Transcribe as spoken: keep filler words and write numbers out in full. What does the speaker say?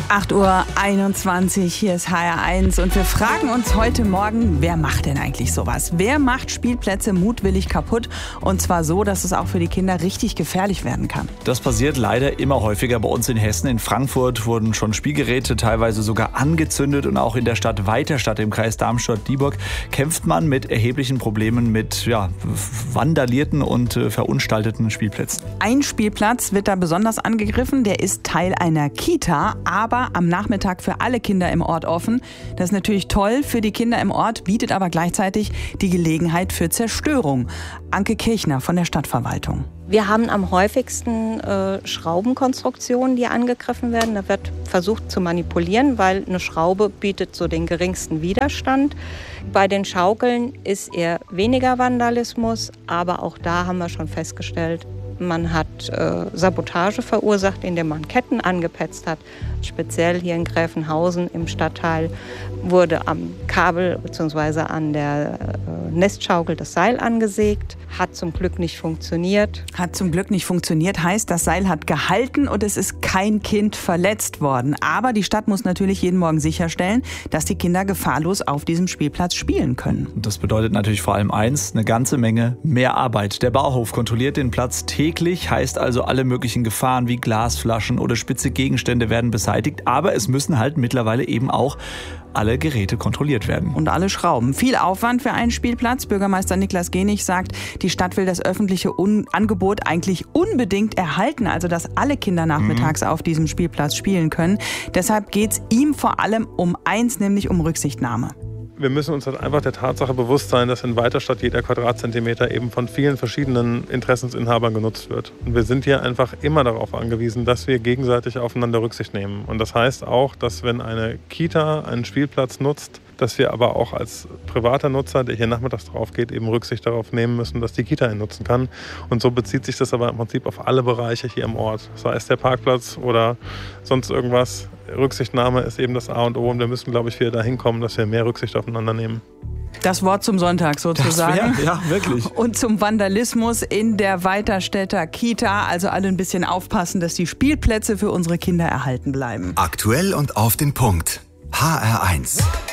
acht Uhr einundzwanzig, hier ist H R eins und wir fragen uns heute Morgen, wer macht denn eigentlich sowas? Wer macht Spielplätze mutwillig kaputt? Und zwar so, dass es auch für die Kinder richtig gefährlich werden kann. Das passiert leider immer häufiger bei uns in Hessen. In Frankfurt wurden schon Spielgeräte teilweise sogar angezündet und auch in der Stadt Weiterstadt im Kreis Darmstadt-Dieburg kämpft man mit erheblichen Problemen mit ja, vandalierten und äh, verunstalteten Spielplätzen. Ein Spielplatz wird da besonders angegriffen, der ist Teil einer Kita, aber am Nachmittag für alle Kinder im Ort offen. Das ist natürlich toll für die Kinder im Ort, bietet aber gleichzeitig die Gelegenheit für Zerstörung. Anke Kirchner von der Stadtverwaltung. Wir haben am häufigsten äh, Schraubenkonstruktionen, die angegriffen werden. Da wird versucht zu manipulieren, weil eine Schraube bietet so den geringsten Widerstand. Bei den Schaukeln ist eher weniger Vandalismus, aber auch da haben wir schon festgestellt, man hat äh, Sabotage verursacht, indem man Ketten angepetzt hat. Speziell hier in Gräfenhausen im Stadtteil wurde am Kabel bzw. an der äh, Nestschaukel das Seil angesägt. Hat zum Glück nicht funktioniert. Hat zum Glück nicht funktioniert, heißt, das Seil hat gehalten und es ist kein Kind verletzt worden. Aber die Stadt muss natürlich jeden Morgen sicherstellen, dass die Kinder gefahrlos auf diesem Spielplatz spielen können. Das bedeutet natürlich vor allem eins, eine ganze Menge mehr Arbeit. Der Bauhof kontrolliert den Platz täglich, heißt also alle möglichen Gefahren wie Glasflaschen oder spitze Gegenstände werden beseitigt. Aber es müssen halt mittlerweile eben auch alle Geräte kontrolliert werden. Und alle Schrauben. Viel Aufwand für einen Spielplatz. Bürgermeister Niklas Genig sagt, die Stadt will das öffentliche Un- Angebot eigentlich unbedingt erhalten, also dass alle Kinder nachmittags mhm. auf diesem Spielplatz spielen können. Deshalb geht es ihm vor allem um eins, nämlich um Rücksichtnahme. Wir müssen uns halt einfach der Tatsache bewusst sein, dass in Weiterstadt jeder Quadratzentimeter eben von vielen verschiedenen Interessensinhabern genutzt wird. Und wir sind hier einfach immer darauf angewiesen, dass wir gegenseitig aufeinander Rücksicht nehmen. Und das heißt auch, dass wenn eine Kita einen Spielplatz nutzt, dass wir aber auch als privater Nutzer, der hier nachmittags drauf geht, eben Rücksicht darauf nehmen müssen, dass die Kita ihn nutzen kann. Und so bezieht sich das aber im Prinzip auf alle Bereiche hier im Ort. Sei es der Parkplatz oder sonst irgendwas. Rücksichtnahme ist eben das A und O und wir müssen, glaube ich, wieder dahin kommen, dass wir mehr Rücksicht aufeinander nehmen. Das Wort zum Sonntag sozusagen. Das wär, ja, wirklich. Und zum Vandalismus in der Weiterstädter Kita. Also alle ein bisschen aufpassen, dass die Spielplätze für unsere Kinder erhalten bleiben. Aktuell und auf den Punkt. H R eins.